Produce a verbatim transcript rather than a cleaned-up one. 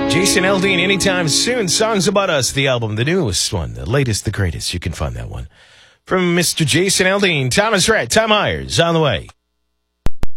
Jason Aldean, anytime soon. Songs About Us, the album, the newest one, the latest, the greatest. You can find that one from Mister Jason Aldean. Thomas Rhett, Tom Myers, on the way.